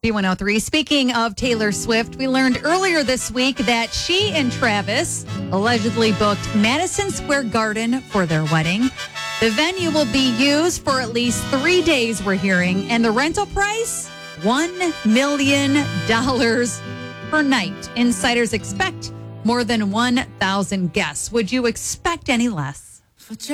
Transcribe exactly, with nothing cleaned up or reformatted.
B one oh three. Speaking of Taylor Swift, we learned earlier this week that she and Travis allegedly booked Madison Square Garden for their wedding. The venue will be used for at least three days, we're hearing, and the rental price, one million dollars per night. Insiders expect more than one thousand guests. Would you expect any less?